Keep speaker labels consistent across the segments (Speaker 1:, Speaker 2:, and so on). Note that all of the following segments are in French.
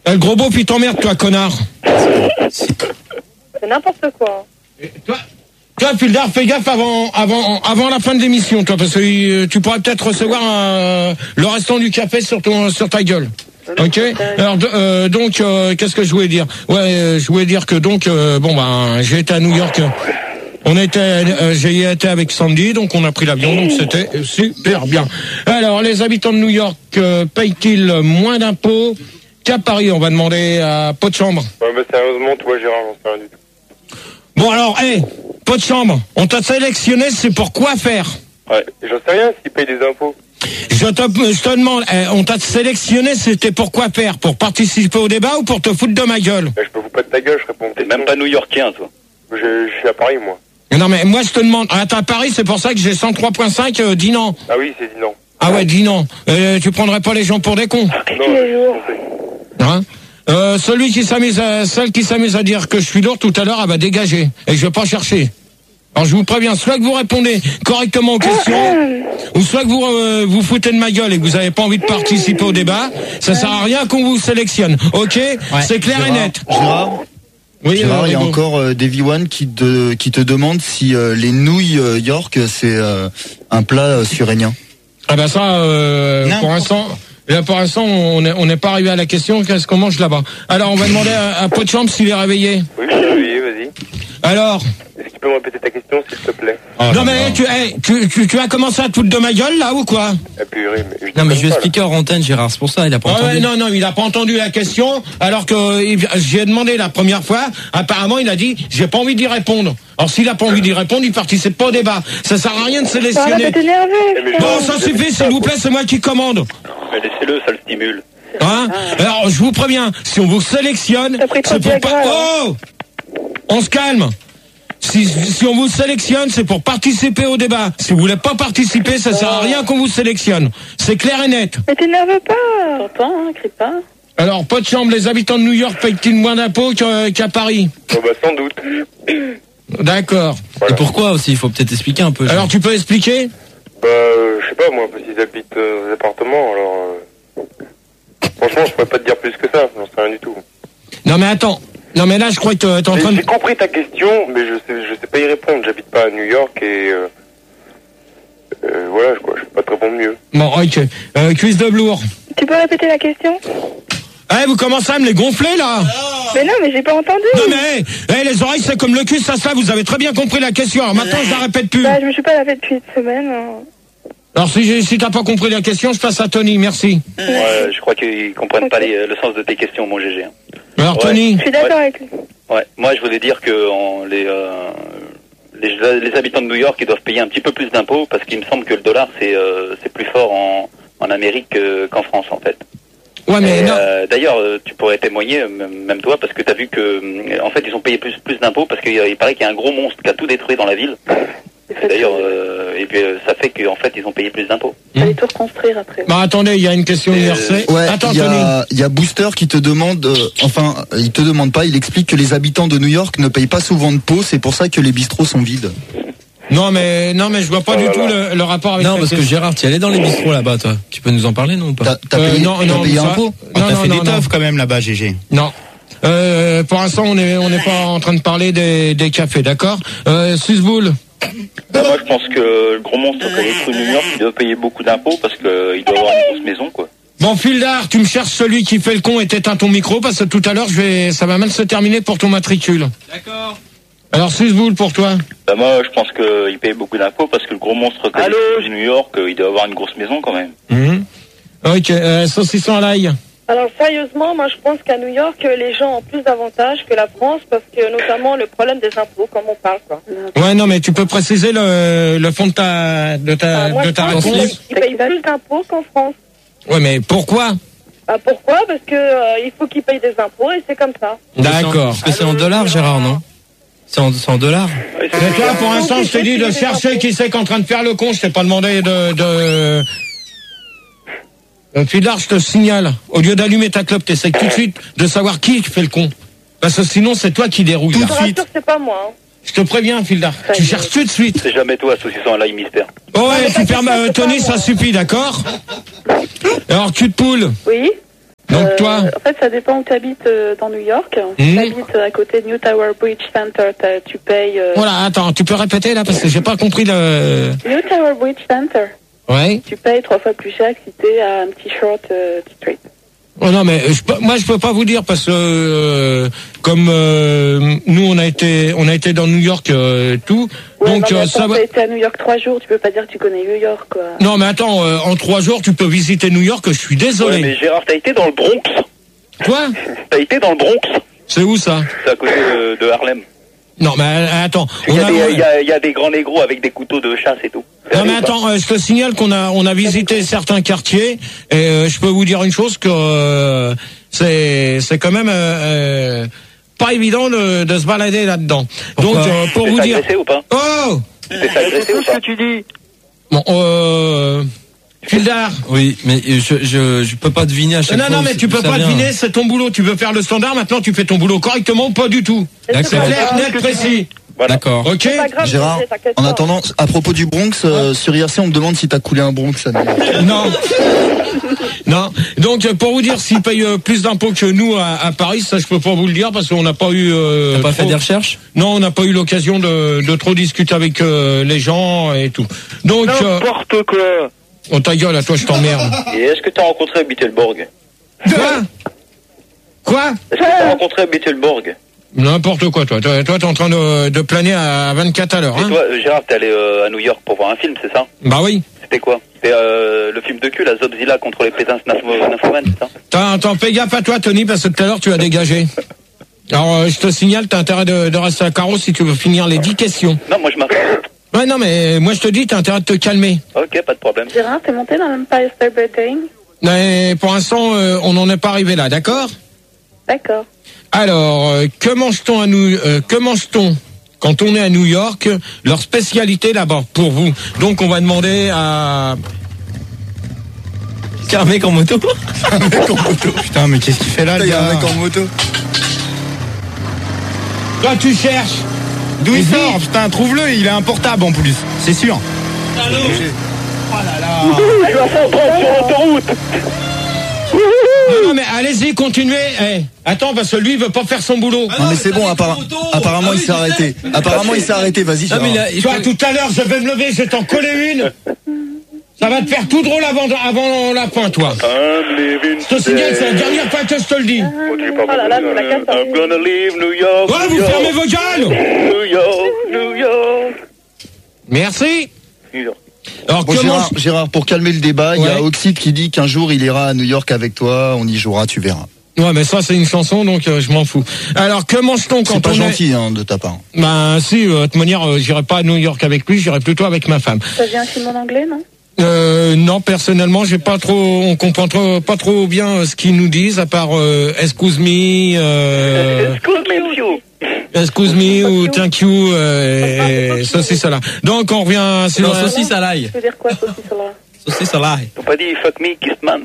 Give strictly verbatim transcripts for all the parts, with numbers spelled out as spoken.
Speaker 1: Eh, le gros beau, puis t'emmerdes, toi, connard.
Speaker 2: C'est n'importe quoi.
Speaker 1: Et toi, toi, Fildar, fais gaffe avant, avant, avant la fin de l'émission, toi, parce que euh, tu pourrais peut-être recevoir euh, le restant du café sur ton, sur ta gueule. Ok. Alors euh, donc, euh, qu'est-ce que je voulais dire? Ouais, euh, je voulais dire que donc, euh, bon ben, j'ai été à New York. On était, euh, j'ai été avec Sandy, donc on a pris l'avion, donc c'était super bien. Alors, les habitants de New York euh, payent-ils moins d'impôts qu'à Paris? On va demander à Pot de Chambre.
Speaker 3: Ouais, mais sérieusement, toi, Gérard, j'en sais rien du tout.
Speaker 1: Bon alors, hé, hey, Pot de Chambre, on t'a sélectionné, c'est pour quoi faire?
Speaker 3: Ouais, j'en sais rien s'ils payent des impôts.
Speaker 1: Je te, je te demande, eh, on t'a sélectionné, c'était pour quoi faire? Pour participer au débat ou pour te foutre de ma gueule?
Speaker 3: Bah, je peux vous pas de ta gueule, je réponds.
Speaker 4: T'es même pas new-yorkien, toi.
Speaker 3: Je, je suis à Paris, moi.
Speaker 1: Non mais moi je te demande, ah, t'es à Paris, c'est pour ça que j'ai cent trois virgule cinq, euh, dis non.
Speaker 3: Ah oui, c'est dit non.
Speaker 1: Ah ouais, dis non. Euh, tu prendrais pas les gens pour des cons?
Speaker 3: Non,
Speaker 2: Tous les jours.
Speaker 1: Hein? Euh, celui qui s'amuse à, celle qui s'amuse à dire que je suis lourd tout à l'heure, elle va dégager. Et je vais pas chercher. Alors je vous préviens, soit que vous répondez correctement aux questions, ou soit que vous euh, vous foutez de ma gueule et que vous avez pas envie de participer au débat, ça sert à rien qu'on vous sélectionne. Ok? Ouais, c'est clair
Speaker 5: Gérard,
Speaker 1: et net.
Speaker 5: Gérard,
Speaker 1: oui,
Speaker 5: Gérard,
Speaker 1: euh,
Speaker 5: il y a
Speaker 1: bon.
Speaker 5: encore euh, Davy One qui te, qui te demande si euh, les nouilles euh, York, c'est euh, un plat euh, surénien.
Speaker 1: Ah ben ça, euh, pour l'instant, là pour l'instant, on n'est on n'est pas arrivé à la question. Qu'est-ce qu'on mange là-bas? Alors, on va demander à, à Pot de Chambre s'il est réveillé.
Speaker 3: Oui, je suis réveillé, vas-y.
Speaker 1: Alors.
Speaker 3: Est-ce que tu peux me répéter ta question, s'il te plaît?
Speaker 1: Oh, non mais tu, hey, tu, tu, tu as commencé à te foutre de ma gueule là ou quoi?
Speaker 3: Ah, purée, mais je
Speaker 6: Non mais je vais
Speaker 3: pas,
Speaker 6: expliquer hors antenne, Gérard, c'est pour ça, il a pas
Speaker 1: Ah
Speaker 6: entendu.
Speaker 1: ouais, non, non, il a pas entendu la question, alors que il- j'ai demandé la première fois, apparemment il a dit, j'ai pas envie d'y répondre. Alors s'il a pas envie d'y répondre, il participe pas au débat. Ça sert à rien de sélectionner.
Speaker 2: Arrête de t'énerver.
Speaker 1: Bon, ça suffit, s'il vous plaît, c'est moi qui commande.
Speaker 4: Mais laissez-le, ça le stimule.
Speaker 1: Hein? Alors, je vous préviens, si on vous sélectionne,
Speaker 2: T'as pris trop
Speaker 1: c'est
Speaker 2: de
Speaker 1: pour pas...
Speaker 2: Viagra,
Speaker 1: Oh! On se calme. Si, si on vous sélectionne, c'est pour participer au débat. Si vous voulez pas participer, ça sert à rien qu'on vous sélectionne. C'est clair et net.
Speaker 2: Mais t'énerve pas. T'entends, hein, crie pas.
Speaker 1: Alors, Pot de Chambre, les habitants de New York payent-ils moins d'impôts qu'à, qu'à Paris?
Speaker 3: Oh, bah, sans doute.
Speaker 1: D'accord.
Speaker 6: Et pourquoi aussi, il faut peut-être expliquer un peu. Gérard.
Speaker 1: Alors, tu peux expliquer?
Speaker 3: Bah, euh, je sais pas, moi, parce qu'ils habitent euh, aux appartements, alors... Euh... Franchement, je pourrais pas te dire plus que ça, j'en sais rien du tout.
Speaker 1: Non, mais attends. Non, mais là, je crois que t'es en
Speaker 3: J'ai
Speaker 1: train de...
Speaker 3: j'ai compris ta question, mais je sais, je sais pas y répondre. J'habite pas à New York et... Euh... Euh, voilà, quoi, je peux pas te répondre mieux.
Speaker 1: Bon, ok. Euh, cuisse de velours.
Speaker 2: Tu peux répéter la question?
Speaker 1: Eh, vous commencez à me les gonfler, là?
Speaker 2: Mais non, mais j'ai pas entendu.
Speaker 1: Non, mais, eh, les oreilles, c'est comme le cul, ça se lave. Vous avez très bien compris la question. Alors maintenant, je la répète plus.
Speaker 2: Bah, je me suis pas lavé depuis une semaine. hein.
Speaker 1: Alors, si, j'ai- si t'as pas compris la question, je passe à Tony. Merci.
Speaker 4: Ouais, je crois qu'ils comprennent pas les- le sens de tes questions, mon G G.
Speaker 1: Alors,
Speaker 4: Ouais.
Speaker 1: Tony.
Speaker 2: Je suis d'accord
Speaker 4: Ouais.
Speaker 2: avec lui.
Speaker 4: Ouais, moi je voulais dire que en, les, euh, les les habitants de New York ils doivent payer un petit peu plus d'impôts parce qu'il me semble que le dollar c'est euh, c'est plus fort en, en Amérique que- qu'en France en fait.
Speaker 1: Ouais, mais
Speaker 4: Et,
Speaker 1: non.
Speaker 4: euh, D'ailleurs, euh, tu pourrais témoigner, euh, même même toi, parce que tu as vu que, euh, en fait, ils ont payé plus plus d'impôts parce qu'il il paraît qu'il y a un gros monstre qui a tout détruit dans la ville. Et D'ailleurs, euh, et puis euh, ça fait qu'en fait, ils ont payé plus d'impôts.
Speaker 2: Fallait tout reconstruire après.
Speaker 1: Bah, attendez, il y a une question
Speaker 4: Euh,
Speaker 1: universelle.
Speaker 5: Ouais,
Speaker 1: Attends,
Speaker 5: il y
Speaker 1: Tony.
Speaker 5: a, il y a Booster qui te demande, euh, enfin, euh, il te demande pas, il explique que les habitants de New York ne payent pas souvent de pots, c'est pour ça que les bistrots sont vides.
Speaker 1: Non, mais, non, mais je vois pas
Speaker 3: Oh
Speaker 1: du
Speaker 3: là
Speaker 1: tout
Speaker 3: là.
Speaker 1: le, le rapport avec
Speaker 6: Non,
Speaker 1: la
Speaker 6: parce que
Speaker 1: question.
Speaker 6: Gérard, tu y allais dans les bistrots là-bas, toi. Tu peux nous en parler, non ou pas?
Speaker 5: T'as t'as
Speaker 1: Euh,
Speaker 5: payé,
Speaker 1: non,
Speaker 5: t'as
Speaker 1: non,
Speaker 5: payé
Speaker 1: ça-
Speaker 5: un pot?
Speaker 1: Non,
Speaker 7: T'as
Speaker 1: non,
Speaker 7: fait
Speaker 1: non,
Speaker 7: des
Speaker 1: non.
Speaker 7: teufs quand même là-bas, G G.
Speaker 1: Non. Euh, pour l'instant, on est, on n'est pas en train de parler des, des cafés, d'accord? Euh, Susboul.
Speaker 4: Bah, moi, je pense que le gros monstre qui a détruit New York, il doit payer beaucoup d'impôts parce qu'il doit avoir une grosse maison, quoi.
Speaker 1: Bon, Fildar, tu me cherches celui qui fait le con et t'éteins ton micro parce que tout à l'heure, je vais, ça va mal se terminer pour ton matricule.
Speaker 6: D'accord.
Speaker 1: Alors, Susboul pour toi.
Speaker 4: Bah, moi, je pense qu'il paye beaucoup d'impôts parce que le gros monstre qui a
Speaker 2: Allô
Speaker 4: détruit New York, euh, il doit avoir une grosse maison quand même.
Speaker 1: Mhm. Ok, euh, saucisson à l'ail.
Speaker 2: Alors sérieusement, moi je pense qu'à New York, les gens ont plus d'avantages que la France parce que notamment le problème des impôts, comme on parle quoi.
Speaker 1: Ouais, non, mais tu peux préciser le, le fond de ta, de ta,
Speaker 2: Enfin, moi,
Speaker 1: de
Speaker 2: je
Speaker 1: ta
Speaker 2: pense qu'ils
Speaker 1: réponse.
Speaker 2: payent- ils payent plus d'impôts qu'en France.
Speaker 1: Ouais, mais pourquoi?
Speaker 2: Bah, pourquoi? Parce que euh, il faut qu'ils payent des impôts et c'est comme ça.
Speaker 1: D'accord.
Speaker 6: Parce que c'est en dollars, Gérard, non? C'est en, c'est en dollars?
Speaker 1: Mais toi, pour l'instant, je t'ai dit de chercher qui c'est qui est en train de faire le con. Je t'ai pas demandé de, de... Euh, Fildar, je te signale. Au lieu d'allumer ta clope, t'essayes tout de suite de savoir qui fait le con. Parce que sinon, c'est toi qui dérouille.
Speaker 2: Je
Speaker 1: là.
Speaker 2: te rassure, c'est pas moi. hein.
Speaker 1: Je te préviens, Fildar. Tu cherches tout de suite.
Speaker 4: C'est jamais toi, saucisson à l'ail mystère.
Speaker 1: Oh ouais, tu fermes, euh, Tony, ça suffit, d'accord? Alors, cul de poule.
Speaker 2: Oui.
Speaker 1: Donc
Speaker 2: Euh,
Speaker 1: toi,
Speaker 2: En fait, ça dépend où tu habites euh, dans New York. Si
Speaker 1: Mhm.
Speaker 2: tu habites à côté de New Tower Bridge Center, t'as- tu payes... euh,
Speaker 1: voilà, attends, tu peux répéter là parce que j'ai pas compris le.
Speaker 2: New Tower Bridge Center,
Speaker 1: Ouais.
Speaker 2: tu payes trois fois plus cher que si t'es à un petit short euh, street.
Speaker 1: Oh non mais je, peux- moi je peux pas vous dire parce que euh, comme euh, nous on a été on a été dans New York euh, tout
Speaker 2: Ouais,
Speaker 1: donc
Speaker 2: non, mais
Speaker 1: euh, ça
Speaker 2: attends,
Speaker 1: va.
Speaker 2: t'as été à New York trois jours, tu peux pas dire que tu connais New York, quoi.
Speaker 1: Non mais attends, euh, en trois jours tu peux visiter New York. Je suis
Speaker 4: Ouais,
Speaker 1: désolé.
Speaker 4: mais Gérard, t'as été dans le Bronx.
Speaker 1: Quoi?
Speaker 4: T'as été dans le Bronx.
Speaker 1: C'est où ça?
Speaker 4: C'est à côté de, de Harlem.
Speaker 1: Non mais euh, attends.
Speaker 4: Il y,
Speaker 1: On
Speaker 4: a
Speaker 1: a-
Speaker 4: des- il y a- il y a des grands négros avec des couteaux de chasse et tout.
Speaker 1: Non mais attends, euh, je te signale qu'on a on a visité certains quartiers et euh, je peux vous dire une chose que euh, c'est c'est quand même euh, euh, pas évident de, de se balader là-dedans. Donc
Speaker 6: Pourquoi
Speaker 1: euh, pour
Speaker 4: T'es
Speaker 1: vous
Speaker 4: fait
Speaker 1: dire.
Speaker 4: agresser ou pas?
Speaker 1: Oh
Speaker 4: T'es fait agresser ou pas?
Speaker 3: tu dis.
Speaker 1: bon euh, Fildar.
Speaker 6: Oui, mais je, je, je peux pas deviner à chaque
Speaker 1: Non,
Speaker 6: fois.
Speaker 1: non, mais
Speaker 6: où-
Speaker 1: tu
Speaker 6: où
Speaker 1: peux
Speaker 6: ça
Speaker 1: pas
Speaker 6: vient.
Speaker 1: deviner, c'est ton boulot. Tu veux faire le standard, maintenant tu fais ton boulot correctement, pas du tout.
Speaker 6: D'accord.
Speaker 1: C'est clair, net, précis.
Speaker 4: Voilà.
Speaker 6: D'accord.
Speaker 1: Ok.
Speaker 2: C'est pas grave,
Speaker 5: Gérard,
Speaker 2: Roger, t'inquiète
Speaker 5: en
Speaker 2: pas.
Speaker 5: attendant, à propos du Bronx, euh, sur I R C, on me demande si t'as coulé un Bronx. Annie.
Speaker 1: Non. Non. Donc pour vous dire, s'ils payent euh, plus d'impôts que nous à, à Paris, ça je peux pas vous le dire parce qu'on n'a pas eu. Euh,
Speaker 6: T'as pas
Speaker 1: trop-
Speaker 6: fait des recherches?
Speaker 1: Non, on n'a pas eu l'occasion de, de trop discuter avec euh, les gens et tout. Donc, euh,
Speaker 3: N'importe quoi.
Speaker 1: on ta gueule, à toi je t'emmerde.
Speaker 4: Et est-ce que t'as rencontré Bittelborg?
Speaker 1: Quoi? Quoi?
Speaker 4: Est-ce que t'as rencontré Bittelborg?
Speaker 1: N'importe quoi, toi. Toi, toi, t'es en train de, de planer à vingt-quatre à l'heure,
Speaker 4: Et
Speaker 1: hein?
Speaker 4: toi, euh, Gérard, t'es allé euh, à New York pour voir un film, c'est ça?
Speaker 1: Bah oui.
Speaker 4: C'était quoi? C'était euh, le film de cul, la Zobzilla contre les pétins nymphomanes, c'est ça?
Speaker 1: T'as, attends, fais gaffe à toi, Tony, parce que tout à l'heure, tu as dégagé. Alors, euh, je te signale, t'as intérêt de, de rester à carreau si tu veux finir les dix questions.
Speaker 4: Non, moi je m'attends.
Speaker 1: Ouais, non, mais moi, je te dis, t'as intérêt de te calmer.
Speaker 4: Ok, pas de problème.
Speaker 2: Gérard, t'es monté dans l'Empire State Building?
Speaker 1: Mais pour l'instant, euh, on n'en est pas arrivé là, d'accord?
Speaker 2: D'accord.
Speaker 1: Alors, euh, que mange-t-on à nous, euh, que mange-t-on quand on est à New York? Leur spécialité là-bas, pour vous. Donc, on va demander à...
Speaker 6: C'est un mec en moto.
Speaker 5: Un mec en moto.
Speaker 6: Putain, mais qu'est-ce qu'il fait là,
Speaker 5: Il y a un mec en moto.
Speaker 1: Toi, tu cherches.
Speaker 7: D'où il
Speaker 1: Vas-y.
Speaker 7: sort? Putain, trouve-le, il a un portable en plus, c'est sûr.
Speaker 4: Je vais faire trente sur l'autoroute.
Speaker 1: Non, non, mais allez-y, continuez. Eh, attends, parce que lui, il veut pas faire son boulot.
Speaker 5: Non mais c'est bon, appara- apparemment il s'est arrêté. Apparemment il s'est arrêté, vas-y.
Speaker 6: Non, mais il a- il
Speaker 1: Toi,
Speaker 6: faut-
Speaker 1: tout à l'heure, je vais me lever, je vais t'en coller une. Ça va te faire tout drôle avant, avant la fin, toi.
Speaker 3: I'm living
Speaker 1: Je te signale, c'est la dernière fois que je te le dis.
Speaker 2: Oh là là, c'est la casse.
Speaker 3: I'm gonna leave New York.
Speaker 1: Ouais,
Speaker 3: New
Speaker 1: vous
Speaker 3: York,
Speaker 1: fermez vos gueules.
Speaker 3: New York, New York.
Speaker 1: Merci.
Speaker 4: New York.
Speaker 1: Alors,
Speaker 5: Bon,
Speaker 1: comment...
Speaker 5: Gérard, Gérard, pour calmer le débat, il y a
Speaker 1: Ouais.
Speaker 5: Oxide qui dit qu'un jour il ira à New York avec toi, on y jouera, tu verras.
Speaker 1: Ouais, mais ça, c'est une chanson, donc euh, je m'en fous. Alors, que mange-t-on quand
Speaker 5: C'est pas
Speaker 1: on est...
Speaker 5: gentil hein, de ta part.
Speaker 1: Ben, si, euh, de toute manière, euh, j'irai pas à New York avec lui, j'irai plutôt avec ma femme.
Speaker 2: Ça vient un film en anglais, non?
Speaker 1: Euh, non, personnellement, j'ai pas trop, on comprend trop, pas trop bien euh, ce qu'ils nous disent, à part euh, excuse me, euh, excuse me ou thank you, euh, et ceci, cela. Donc, on revient sur...
Speaker 6: Non, saucisse à l'ail.
Speaker 2: Tu veux dire quoi, saucisse là?
Speaker 6: Saucisse à l'ail.
Speaker 4: T'as pas dit fuck me, kiss man?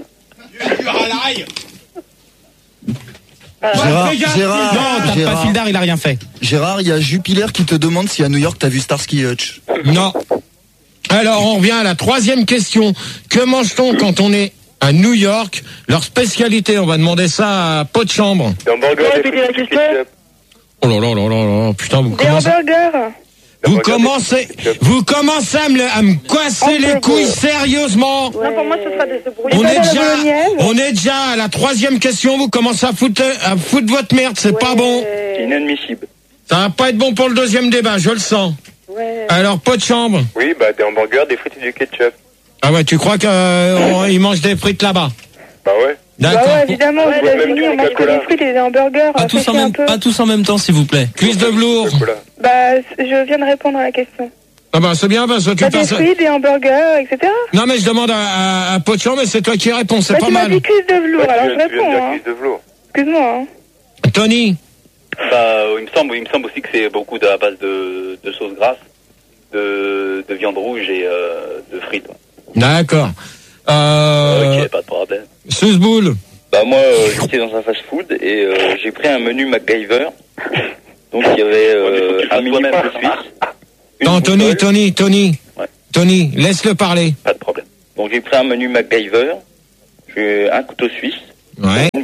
Speaker 5: Gérard,
Speaker 1: fais gaffe,
Speaker 5: Gérard,
Speaker 7: Non, t'as
Speaker 5: Gérard,
Speaker 7: pas Fildar, il a rien fait.
Speaker 5: Gérard, il y a Jupiler qui te demande si à New York t'as vu Starsky Hutch.
Speaker 1: Non. Alors, on revient à la troisième question. Que mange-t-on quand on est à New York? Leur spécialité, on va demander ça à Pot de Chambre.
Speaker 3: Des hamburgers,
Speaker 2: Ouais,
Speaker 3: des
Speaker 2: puis la
Speaker 3: frites,
Speaker 2: question.
Speaker 3: ketchup.
Speaker 1: Oh là là là là là, putain, vous
Speaker 2: Des
Speaker 1: commencez...
Speaker 2: hamburgers.
Speaker 1: Vous
Speaker 3: Hamburger,
Speaker 1: commencez,
Speaker 3: des ketchup.
Speaker 1: vous commencez à me, à me casser les couilles sérieusement.
Speaker 2: Non, pour moi, ce sera des œufs
Speaker 1: On
Speaker 2: brouillés.
Speaker 1: est
Speaker 2: Pas de la
Speaker 1: déjà,
Speaker 2: bolognaise.
Speaker 1: on est déjà à la troisième question. Vous commencez à foutre, à foutre votre merde. C'est pas bon.
Speaker 2: Ouais.
Speaker 4: Inadmissible.
Speaker 1: Ça va pas être bon pour le deuxième débat. Je le sens.
Speaker 2: Ouais.
Speaker 1: Alors, Pot de Chambre.
Speaker 3: Oui, bah des hamburgers, des frites et du ketchup.
Speaker 1: Ah ouais, tu crois qu'ils mangent des frites là-bas?
Speaker 3: Bah ouais.
Speaker 1: D'accord.
Speaker 2: Bah ouais, évidemment, aux
Speaker 3: Ouais,
Speaker 2: États-Unis,
Speaker 3: même
Speaker 2: on mange que
Speaker 3: Coca-Cola.
Speaker 2: des frites et des hamburgers.
Speaker 6: Pas tous, en
Speaker 2: Réfléchis un
Speaker 6: même,
Speaker 2: peu.
Speaker 6: pas tous en même temps, s'il vous plaît.
Speaker 1: Cuisse de velours.
Speaker 3: Coca-Cola.
Speaker 2: Bah, je viens de répondre à la question.
Speaker 1: Ah bah c'est bien parce que tu
Speaker 2: Bah, des
Speaker 1: passes.
Speaker 2: frites, des hamburgers, et cetera.
Speaker 1: Non mais je demande à, à, à Pot de Chambre, mais c'est toi qui réponds. C'est
Speaker 2: Bah,
Speaker 1: pas
Speaker 2: tu m'as
Speaker 1: mal.
Speaker 2: dit cuisse de velours,
Speaker 3: Bah,
Speaker 2: alors
Speaker 3: tu
Speaker 2: je
Speaker 3: viens- tu viens de
Speaker 2: réponds,
Speaker 3: dire
Speaker 2: hein.
Speaker 3: cuisse de velours.
Speaker 2: Excuse-moi, hein.
Speaker 1: Tony.
Speaker 4: Bah, euh, il me semble, il me semble aussi que c'est beaucoup de, à base de, de sauce grasse, de, de viande rouge et euh, de frites.
Speaker 1: D'accord. Euh,
Speaker 4: Ok, pas de problème.
Speaker 1: Susboul.
Speaker 8: Bah moi euh, j'étais dans un fast-food et euh, j'ai pris un menu MacGyver. Donc il y avait
Speaker 4: Ouais, mais faut que
Speaker 8: euh,
Speaker 4: tu
Speaker 8: un
Speaker 4: fasses
Speaker 8: mini
Speaker 4: toi-même.
Speaker 8: couteau suisse. une
Speaker 1: Non, Tony,
Speaker 8: boussole.
Speaker 1: Tony, Tony.
Speaker 4: Ouais.
Speaker 1: Tony, laisse-le parler.
Speaker 4: Pas de problème.
Speaker 8: Donc j'ai pris un menu MacGyver, j'ai un couteau suisse,
Speaker 1: Ouais.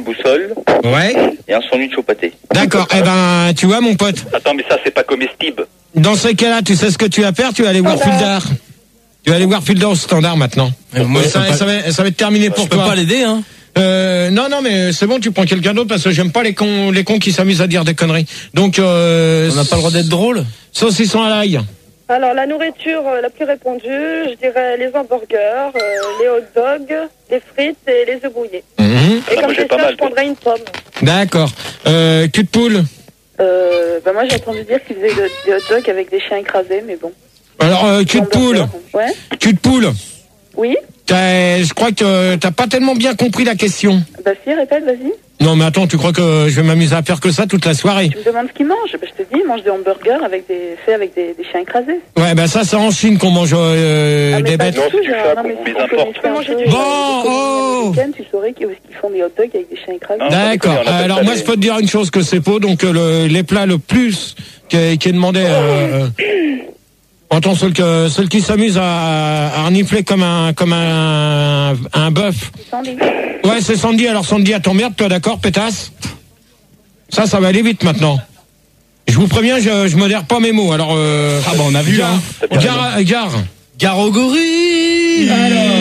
Speaker 8: boussole
Speaker 1: Ouais.
Speaker 8: et un sandwich au pâté.
Speaker 1: D'accord. Eh ben, tu vois, mon pote.
Speaker 4: Attends, mais ça, c'est pas comestible.
Speaker 1: Dans ces cas-là, tu sais ce que tu vas faire. Tu vas aller voir Fildar. Tu vas aller voir Fildar au standard maintenant.
Speaker 6: Euh, moi,
Speaker 1: ça,
Speaker 6: pas...
Speaker 1: ça, va, ça va être terminé pour
Speaker 6: je peux
Speaker 1: toi.
Speaker 6: pas l'aider, hein.
Speaker 1: Euh, non, non, mais c'est bon, tu prends quelqu'un d'autre parce que j'aime pas les cons, les cons qui s'amusent à dire des conneries. Donc, euh,
Speaker 6: on n'a pas le droit d'être drôle.
Speaker 1: Saucisson à l'ail.
Speaker 2: Alors, la nourriture euh, la plus répandue, je dirais les hamburgers, euh, les hot dogs, les frites et les œufs brouillés.
Speaker 1: Mmh.
Speaker 2: Et
Speaker 4: Ah,
Speaker 2: comme
Speaker 4: moi, j'ai
Speaker 2: c'est
Speaker 4: pas
Speaker 2: ça,
Speaker 4: mal,
Speaker 2: je prendrais une pomme.
Speaker 1: D'accord. Euh, cul de poule.
Speaker 2: Euh, bah moi, j'ai entendu dire qu'ils faisaient de- des hot dogs avec des chiens écrasés, mais bon.
Speaker 1: Alors, euh, cul de poule.
Speaker 2: Ouais.
Speaker 1: Cul de poule.
Speaker 2: Oui.
Speaker 1: T'as- Je crois que t'as pas tellement bien compris la question.
Speaker 2: Bah si, répète, vas-y.
Speaker 1: Non, mais attends, tu crois que je vais m'amuser à faire que ça toute la soirée?
Speaker 2: Tu me demandes ce qu'ils mangent. Bah, je te dis, ils mangent des hamburgers avec des, faits avec des, des chiens écrasés.
Speaker 1: Ouais, ben ça, c'est en Chine qu'on mange euh,
Speaker 2: Ah, mais
Speaker 1: des
Speaker 2: pas
Speaker 1: bêtes.
Speaker 2: du tout,
Speaker 3: Non, c'est
Speaker 2: Gérard.
Speaker 3: ça
Speaker 2: Non, mais
Speaker 3: qu'on
Speaker 2: si
Speaker 4: les
Speaker 2: on
Speaker 4: importe.
Speaker 2: connaissait un peu
Speaker 1: Bon,
Speaker 2: les
Speaker 1: oh.
Speaker 2: américaines, tu saurais qu'ils qu'ils font des hot dogs avec des chiens écrasés.
Speaker 4: Non.
Speaker 1: D'accord.
Speaker 4: on appelle
Speaker 1: Alors
Speaker 4: ça
Speaker 1: moi,
Speaker 4: les-
Speaker 1: je peux te dire une chose que c'est faux. Donc euh, le, les plats le plus qui est, qui est demandé. Euh, Attends, ceux, que, ceux qui s'amusent à, à renifler comme un comme un, un bœuf.
Speaker 2: Sandy.
Speaker 1: Ouais, c'est Sandy. Alors Sandy, à t'emmerde, toi, d'accord, pétasse? Ça, ça va aller vite maintenant. Je vous préviens, je, je modère pas mes mots. Alors, euh,
Speaker 7: Ah bah on a vu,
Speaker 1: gare,
Speaker 7: hein.
Speaker 1: gare, gare.
Speaker 6: Garogori.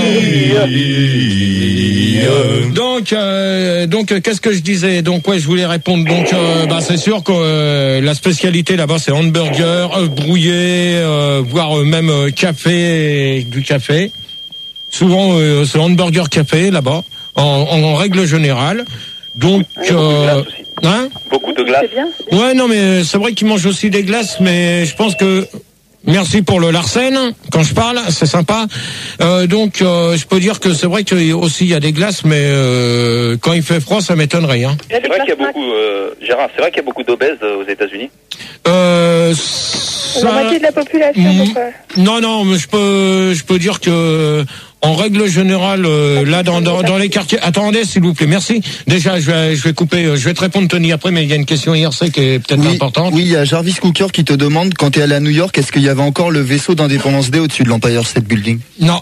Speaker 1: Donc, euh, donc, euh, qu'est-ce que je disais? Donc, ouais, je voulais répondre. Donc, euh, bah, c'est sûr que euh, la spécialité là-bas, c'est hamburger, œufs brouillés, euh, voire euh, même euh, café, et du café. Souvent, euh, c'est hamburger café là-bas, en, en, en règle générale. Donc,
Speaker 4: Beaucoup de
Speaker 1: euh,
Speaker 4: glace aussi.
Speaker 1: hein?
Speaker 4: Beaucoup de glace.
Speaker 2: C'est bien.
Speaker 1: Ouais, non, mais c'est vrai qu'ils mangent aussi des glaces, mais je pense que merci pour le Larsen. Quand je parle, c'est sympa. Euh, donc, euh, je peux dire que c'est vrai qu'il y a aussi il y a des glaces, mais euh, quand il fait froid, ça m'étonnerait. Hein.
Speaker 2: Il y a des
Speaker 4: C'est vrai qu'il y a
Speaker 2: glaces
Speaker 4: beaucoup, euh, Gérard, c'est vrai qu'il y a beaucoup d'obèses euh, aux États-Unis.
Speaker 1: Euh,
Speaker 2: La
Speaker 1: ça...
Speaker 2: moitié de la population,
Speaker 1: Mm.
Speaker 2: à peu près.
Speaker 1: Non, non, mais je peux, je peux dire que en règle générale, euh, là dans, dans dans les quartiers. Attendez, s'il vous plaît, merci. Déjà, je vais je vais couper, euh, je vais te répondre Tony après, mais il y a une question I R C qui est peut-être
Speaker 5: Oui,
Speaker 1: importante.
Speaker 5: oui, il y a Jarvis Cooker qui te demande, quand tu es allé à New York, est-ce qu'il y avait encore le vaisseau d'Independence Day au-dessus de l'Empire State Building?
Speaker 1: Non.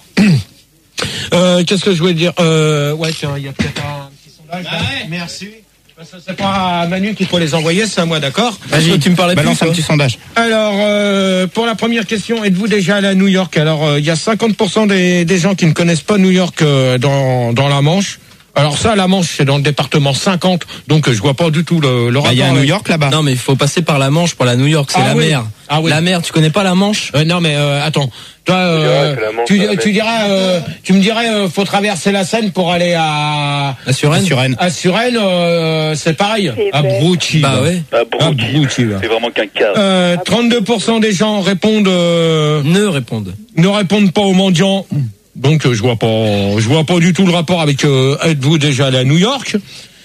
Speaker 1: Euh, qu'est-ce que je voulais dire euh, Ouais, tiens, il y a peut-être un petit sondage. là. Merci. Parce que c'est pas à Manu qu'il faut les envoyer, c'est à moi, d'accord?
Speaker 6: Vas-y, tu me parlais plus.
Speaker 7: Balance un
Speaker 6: toi.
Speaker 7: petit sondage.
Speaker 1: Alors, euh, pour la première question, êtes-vous déjà allé à New York? Alors, euh, il y a cinquante pour cent des, des gens qui ne connaissent pas New York euh, dans, dans la Manche. Alors ça, la Manche, c'est dans le département cinquante, donc euh, je vois pas du tout le, le
Speaker 7: Bah,
Speaker 1: rapport.
Speaker 7: il y a un New
Speaker 1: avec-
Speaker 7: York là-bas.
Speaker 6: Non, mais il faut passer par la Manche pour la New York, c'est
Speaker 1: Ah
Speaker 6: la
Speaker 1: oui.
Speaker 6: mer.
Speaker 1: Ah oui.
Speaker 6: La mer, tu connais pas la Manche?
Speaker 1: Euh, non mais euh, attends, toi, euh,
Speaker 3: que la Manche,
Speaker 1: tu,
Speaker 3: c'est la
Speaker 1: tu
Speaker 3: mer.
Speaker 1: dirais, euh, tu me dirais, euh, faut traverser la Seine pour aller à
Speaker 6: À Suresnes.
Speaker 7: Suresnes.
Speaker 1: à Suresnes, euh, c'est pareil.
Speaker 2: C'est
Speaker 1: À
Speaker 2: vrai.
Speaker 1: Brouty.
Speaker 6: Bah ouais.
Speaker 4: Ah,
Speaker 1: À
Speaker 4: Brouty.
Speaker 1: Brouty, là.
Speaker 4: C'est vraiment qu'un cas.
Speaker 1: Euh, trente-deux pour cent des gens répondent euh,
Speaker 6: Ne répondent.
Speaker 1: ne répondent pas aux mendiants. Donc euh, je vois pas, je vois pas du tout le rapport avec euh, êtes-vous déjà allé à New York.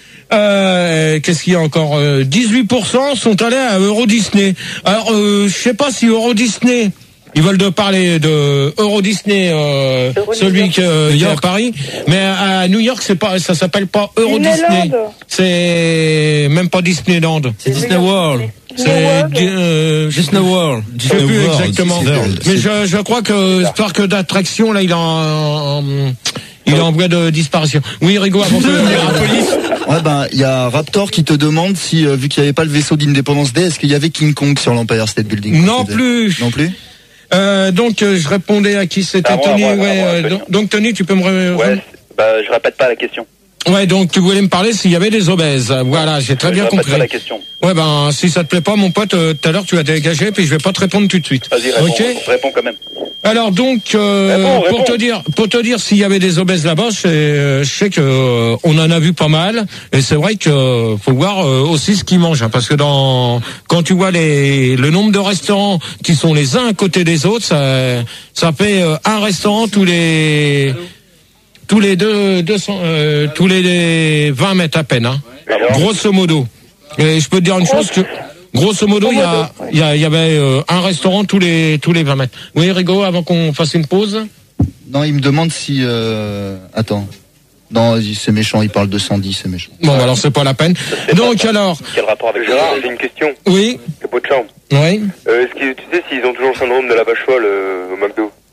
Speaker 1: Euh, qu'est-ce qu'il y a encore euh, dix-huit pour cent sont allés à Euro Disney. Alors euh, je sais pas si Euro Disney, ils veulent de parler de Euro Disney, euh,
Speaker 2: Euro
Speaker 1: celui
Speaker 2: New
Speaker 1: qui, euh,
Speaker 6: New
Speaker 1: qui est à
Speaker 6: York.
Speaker 1: Paris, mais à New York c'est pas, ça s'appelle pas Euro
Speaker 2: Disneyland.
Speaker 1: Disney, c'est même pas Disneyland.
Speaker 6: C'est Disney World.
Speaker 1: C'est
Speaker 2: World.
Speaker 1: euh, je
Speaker 6: Disney World.
Speaker 1: je sais plus exactement. Mais je, je crois que ce parc d'attraction là, il est en, en- il est en voie de disparition. Oui, Rigo, avant que la police.
Speaker 5: Ouais, ben, il y a Raptor qui te demande si, euh, vu qu'il n'y avait pas le vaisseau d'Independence Day, est-ce qu'il y avait King Kong sur l'Empire State Building?
Speaker 1: Non plus.
Speaker 5: Non plus?
Speaker 1: Euh, donc euh, je répondais à qui c'était
Speaker 4: À moi,
Speaker 1: Tony.
Speaker 4: à moi,
Speaker 1: ouais.
Speaker 4: à moi,
Speaker 1: euh,
Speaker 4: Tony.
Speaker 1: donc, donc Tony, tu peux me. ré-
Speaker 4: Ouais, c'est- bah, je répète pas la question.
Speaker 1: Ouais, donc tu voulais me parler s'il y avait des obèses. Voilà, j'ai très
Speaker 4: je
Speaker 1: bien
Speaker 4: répète
Speaker 1: compris.
Speaker 4: pas la question.
Speaker 1: Ouais, ben si ça te plaît pas, mon pote, euh, tout à l'heure tu vas dégager, puis je vais pas te répondre tout de suite.
Speaker 4: Vas-y, réponds,
Speaker 1: Ok.
Speaker 4: réponds quand même.
Speaker 1: Alors donc, euh,
Speaker 4: Réponds,
Speaker 1: pour
Speaker 4: réponds.
Speaker 1: te dire, pour te dire s'il y avait des obèses là-bas, je sais, euh, je sais que euh, on en a vu pas mal, et c'est vrai que euh, faut voir euh, aussi ce qu'ils mangent, hein, parce que dans quand tu vois les le nombre de restaurants qui sont les uns à côté des autres, ça ça fait euh, un restaurant tous les tous les deux deux cents euh, tous les vingt mètres à peine, hein,
Speaker 3: Alors
Speaker 1: grosso modo. Et je peux te dire une chose que grosso modo, il y a, il y, a, il y avait euh, un restaurant tous les tous les vingt mètres. Oui, Rigo, avant qu'on fasse une pause.
Speaker 5: Non, il me demande si, euh, attends. Non, c'est méchant, il parle de cent dix, c'est méchant.
Speaker 1: Bon, alors c'est pas la peine. Donc alors,
Speaker 4: Quel rapport avec
Speaker 3: Gérard, j'ai une question.
Speaker 1: oui,
Speaker 3: Le pot de chambre.
Speaker 1: oui.
Speaker 3: Euh, est-ce que tu sais s'ils ont toujours le syndrome de la vache folle euh, au McDo?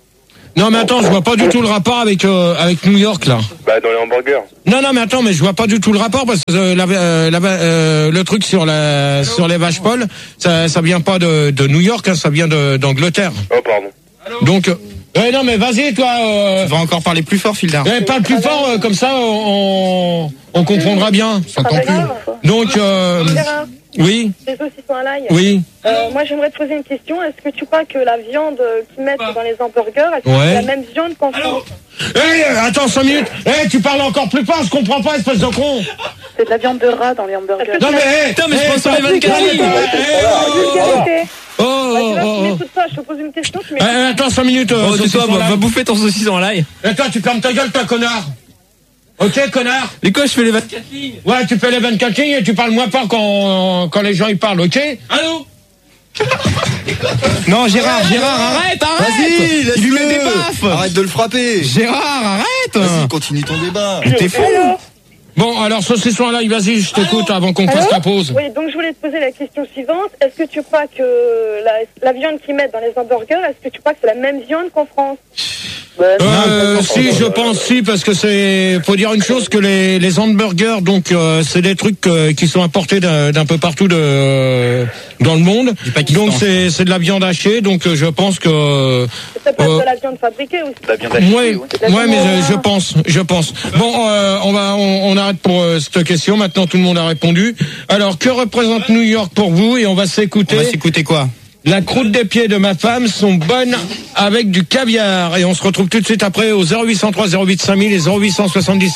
Speaker 1: Non mais attends, je vois pas du tout le rapport avec euh, avec New York là.
Speaker 3: Bah, dans les hamburgers.
Speaker 1: Non non mais attends, mais je vois pas du tout le rapport parce que euh, la, euh, la, euh, le truc sur la sur les vaches folles, ça ça vient pas de de New York, hein, ça vient de d'Angleterre.
Speaker 3: Oh, pardon.
Speaker 1: Donc euh, ouais, non mais vas-y toi. Euh,
Speaker 7: Tu vas encore parler plus fort, Fildar.
Speaker 1: eh, parle plus fort euh, comme ça, on on comprendra bien.
Speaker 2: Ah, bah, grave.
Speaker 1: Donc euh,
Speaker 2: Gérard,
Speaker 1: oui
Speaker 2: les saucissons à l'ail.
Speaker 1: oui.
Speaker 2: Euh, moi, j'aimerais te poser une question. Est-ce que tu crois que la viande euh, qu'ils mettent dans les hamburgers, est-ce que
Speaker 1: Ouais.
Speaker 2: c'est la même viande qu'en France?
Speaker 1: Eh attends cinq minutes. Eh tu parles encore plus fort, je comprends pas espèce de con.
Speaker 2: C'est de la viande de rat dans les hamburgers.
Speaker 1: Non mais eh,
Speaker 6: Putain, mais je
Speaker 1: eh,
Speaker 6: pense sur les vingt-quatre lignes.
Speaker 2: Vulgarité.
Speaker 1: Oh,
Speaker 2: Bah,
Speaker 1: oh,
Speaker 2: tu vois, tu
Speaker 1: oh, oh.
Speaker 2: m'écoutes pas. Je te pose une question, tu
Speaker 1: Eh,
Speaker 2: m'écoutes.
Speaker 1: attends cinq minutes. euh,
Speaker 6: Oh, tais-toi,
Speaker 1: saucisson
Speaker 6: va,
Speaker 1: là.
Speaker 6: va bouffer ton saucisson à l'ail.
Speaker 1: Et toi, tu fermes ta gueule, toi, connard. Ok, connard.
Speaker 6: Mais quoi, je fais les vingt-quatre lignes?
Speaker 1: Ouais, tu fais les vingt-quatre lignes et tu parles moins fort quand, quand les gens ils parlent, ok?
Speaker 6: Allô?
Speaker 7: Non, Gérard, Gérard, arrête, arrête.
Speaker 5: Vas-y,
Speaker 7: Il lui met des
Speaker 5: laisse-le.
Speaker 7: baffes.
Speaker 5: Arrête de le frapper.
Speaker 7: Gérard, arrête.
Speaker 5: Vas-y, continue ton débat.
Speaker 7: T'es fou.
Speaker 2: Allô?
Speaker 1: Bon, alors, saucisson là, vas-y, je t'écoute avant qu'on fasse
Speaker 2: Allô
Speaker 1: la pause.
Speaker 2: Oui, donc je voulais te poser la question suivante. Est-ce que tu crois que la, la viande qu'ils mettent dans les hamburgers, est-ce que tu crois que c'est la même viande qu'en France?
Speaker 1: Euh, si, je pense si, parce que c'est, faut dire une chose, que les, les hamburgers, donc, euh, c'est des trucs euh, qui sont importés d'un, d'un peu partout de, euh, dans le monde. Donc c'est, c'est de la viande hachée, donc euh, je pense que.
Speaker 2: C'est pas
Speaker 1: Euh,
Speaker 2: de la viande fabriquée aussi.
Speaker 4: La viande hachée,
Speaker 1: Ouais,
Speaker 4: oui.
Speaker 1: ouais, mais je, je pense, je pense. Bon, euh, on va, on, on arrête pour euh, cette question. Maintenant, tout le monde a répondu. Alors, que représente New York pour vous? Et on va s'écouter.
Speaker 7: On va s'écouter quoi?
Speaker 1: La croûte des pieds de ma femme sont bonnes avec du caviar. Et on se retrouve tout de suite après au zéro huit cent trois zéro huit cinq mille et zéro huit cent soixante-dix.